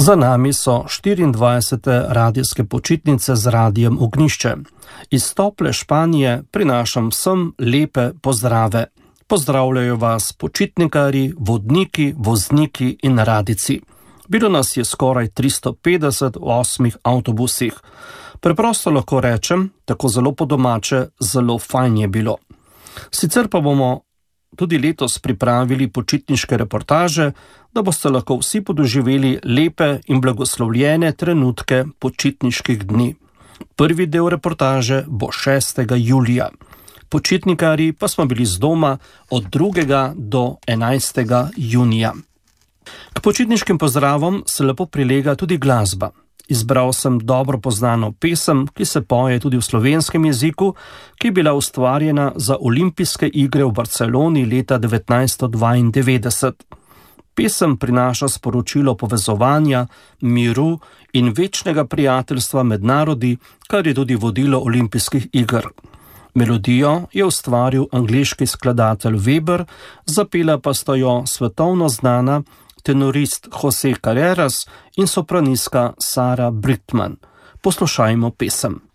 Za nami so 24. radijske počitnice z Radijem Ognjišče. Iz tople Španije prinašam vsem lepe pozdrave. Pozdravljajo vas počitnikarji, vodniki, vozniki in radijci. Bilo nas je skoraj 350 v 8 avtobusih. Preprosto lahko rečem, tako zelo po domače, zelo fajn je bilo. Sicer pa bomo tudi letos pripravili počitniške reportaže, da boste lahko vsi podoživeli lepe in blagoslovljene trenutke počitniških dni. Prvi del reportaže bo 6. julija. Počitnikarji pa smo bili z doma od 2. do 11. junija. K počitniškim pozdravom se lepo prilega tudi glasba. Izbral sem dobro poznano pesem, ki se poje tudi v slovenskem jeziku, ki je bila ustvarjena za olimpijske igre v Barceloni leta 1992. Pesem prinaša sporočilo povezovanja, miru in večnega prijateljstva med narodi, kar je tudi vodilo olimpijskih iger. Melodijo je ustvaril angleški skladatelj Weber, zapela pa sta jo svetovno znana tenorist José Carreras in sopranistka Sara Brickman. Poslušajmo pesem.